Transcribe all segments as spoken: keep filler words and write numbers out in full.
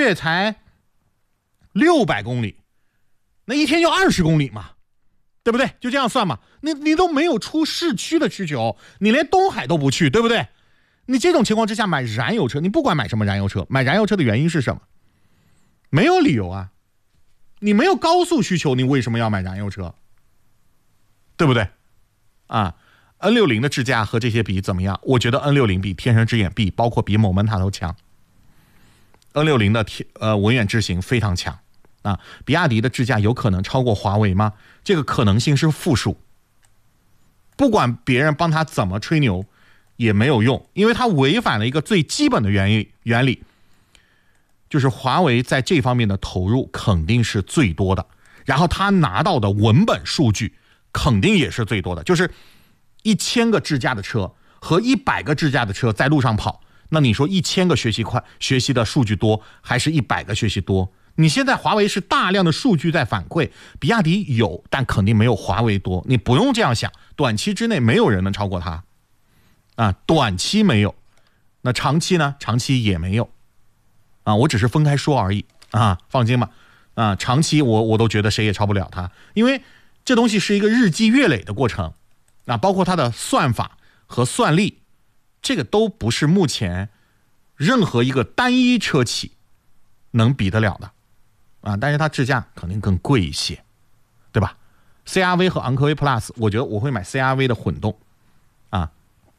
月才六百公里，那一天就二十公里嘛，对不对？就这样算嘛。你你都没有出市区的需求，你连东海都不去，对不对？你这种情况之下买燃油车，你不管买什么燃油车，买燃油车的原因是什么？没有理由啊。你没有高速需求，你为什么要买燃油车？对不对？啊 ，N 六十 的智驾和这些比怎么样？我觉得 N 六十 比天神之眼 B， 包括比某门塔都强。N 六十 的呃文远智行非常强啊，比亚迪的智驾有可能超过华为吗？这个可能性是负数。不管别人帮他怎么吹牛，也没有用，因为他违反了一个最基本的原理，原理就是华为在这方面的投入肯定是最多的，然后他拿到的文本数据肯定也是最多的，就是一千个智驾的车和一百个智驾的车在路上跑，那你说一千个学习快学习的数据多，还是一百个学习多？你现在华为是大量的数据在反馈，比亚迪有，但肯定没有华为多。你不用这样想，短期之内没有人能超过它，啊，短期没有，那长期呢？长期也没有，啊，我只是分开说而已啊，放心吧，啊，长期我我都觉得谁也超不了它，因为这东西是一个日积月累的过程，啊，包括它的算法和算力，这个都不是目前任何一个单一车企能比得了的。啊，但是它智驾肯定更贵一些，对吧 ？C R V 和昂科威 Plus， 我觉得我会买 C R V 的混动，啊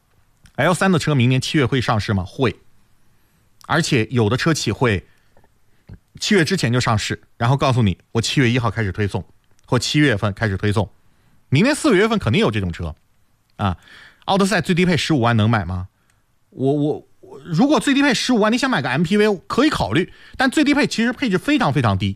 ，L 三 的车明年七月会上市吗？会，而且有的车企会七月之前就上市，然后告诉你我七月一号开始推送，或七月份开始推送，明年四月份肯定有这种车，啊，奥德赛最低配十五万能买吗？我我。如果最低配十五万，你想买个 M P V 可以考虑，但最低配其实配置非常非常低。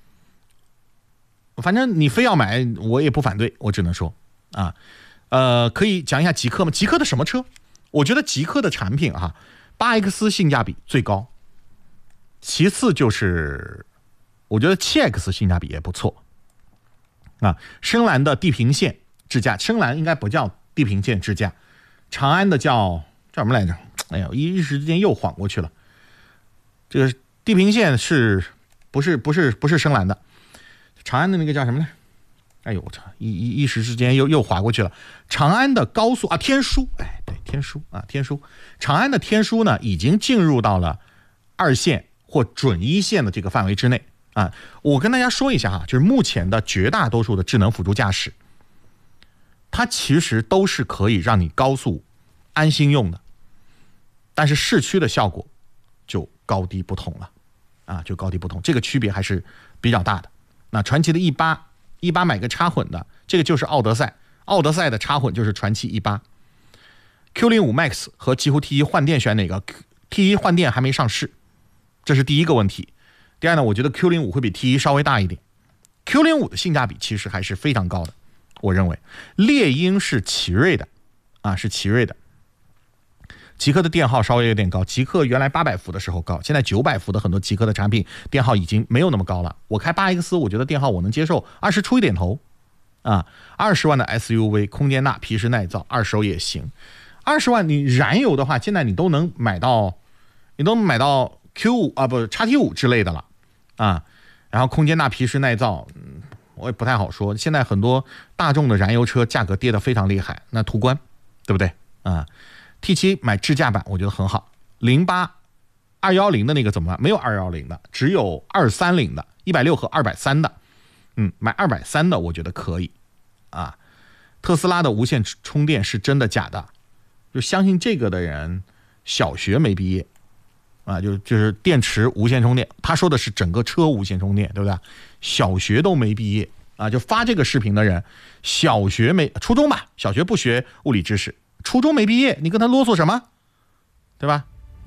反正你非要买，我也不反对，我只能说啊，呃，可以讲一下极客吗？极客的什么车？我觉得极客的产品哈、啊，八 X 性价比最高，其次就是我觉得七 X 性价比也不错啊。深蓝的地平线智驾，深蓝应该不叫地平线智驾，长安的叫叫什么来着？哎呀，一时之间又晃过去了。这个地平线是不是不是不是深蓝的？长安的那个叫什么呢？哎呦我操，一一一时之间又又划过去了。长安的高速啊，天枢，哎对，天枢啊，天枢。长安的天枢呢，已经进入到了二线或准一线的这个范围之内啊。我跟大家说一下哈，就是目前的绝大多数的智能辅助驾驶，它其实都是可以让你高速安心用的。但是市区的效果就高低不同了，啊，就高低不同，这个区别还是比较大的。那传祺的 E 八 E 八买个插混的，这个就是奥德赛，奥德赛的插混就是传祺 E 八。Q 零五 Max 和极狐 T 一换电选哪个 ？T 一换电还没上市，这是第一个问题。第二呢，我觉得 Q 零五会比 T 一稍微大一点。Q 零五的性价比其实还是非常高的，我认为。猎鹰是奇瑞的，啊，是奇瑞的。极客的电耗稍微有点高，极客原来八百伏的时候高，现在九百伏的很多极客的产品电耗已经没有那么高了。我开 八 X， 我觉得电耗我能接受，二十出一点头，啊，二十万的 S U V， 空间大，皮实耐造，二手也行。二十万你燃油的话，现在你都能买到，你都能买到 Q 五 啊，不 X T 五 之类的了，啊，然后空间大，皮实耐造，嗯，我也不太好说。现在很多大众的燃油车价格跌得非常厉害，那途观，对不对啊？T 七 买智驾版我觉得很好，零八 二一零的那个怎么办？没有二一零的，只有二三零的，一百六和二百三的，嗯，买二百三的我觉得可以，啊，特斯拉的无线充电是真的假的？就相信这个的人小学没毕业，啊，就就是电池无线充电，他说的是整个车无线充电，对不对？小学都没毕业啊，就发这个视频的人小学没，初中吧，小学不学物理知识。初中没毕业，你跟他啰嗦什么？对吧？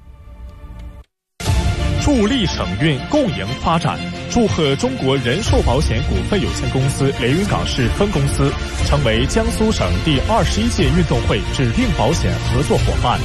助力省运共赢发展，祝贺中国人寿保险股份有限公司连云港市分公司成为江苏省第二十一届运动会指定保险合作伙伴。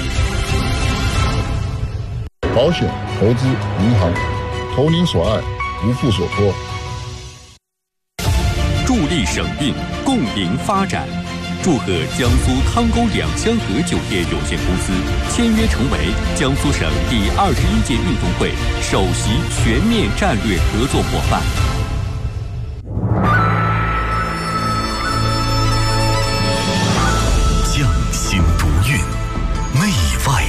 保险、投资、银行，投您所爱，无负所托。 助力省运共赢发展。 祝贺江苏汤沟两香河酒店有限公司签约成为江苏省第二十一届运动会首席全面战略合作伙伴。